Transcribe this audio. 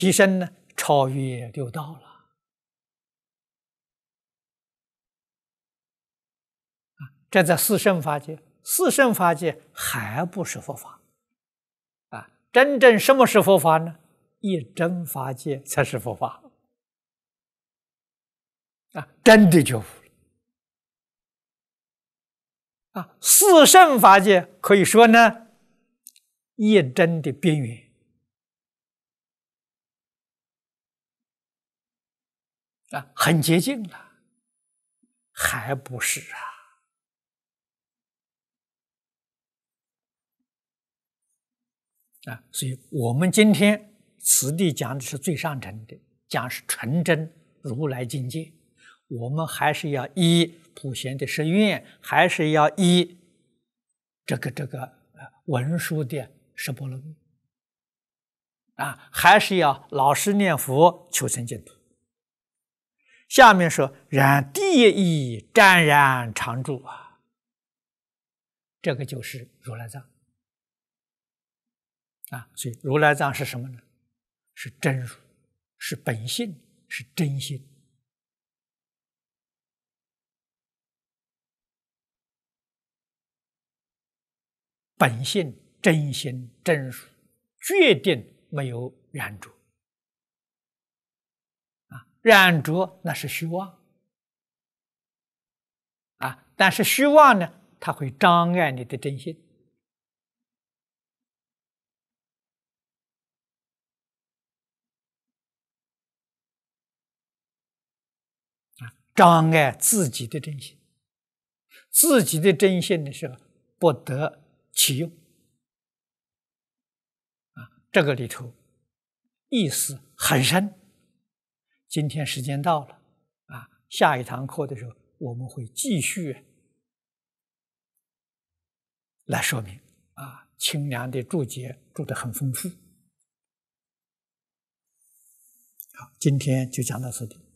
提升呢，超越六道了。这在四圣法界，四圣法界还不是佛法真正什么是佛法呢？一真法界才是佛法真的觉悟了四圣法界可以说呢，一真的边缘很接近了，还不是所以我们今天此地讲的是最上乘的，讲是纯真如来境界，我们还是要依普贤的誓愿，还是要依这个文殊的十波罗蜜还是要老实念佛求生净土。下面说然第一湛然常住这个就是如来藏所以如来藏是什么呢？是真如，是本性，是真心本性、真心、真如，决定没有染着染着那是虚妄但是虚妄呢，它会障碍你的真心障碍自己的真心，自己的真心的时候不得其用这个里头意思很深。今天时间到了下一堂课的时候我们会继续来说明清凉的注解注得很丰富。好，今天就讲到这里。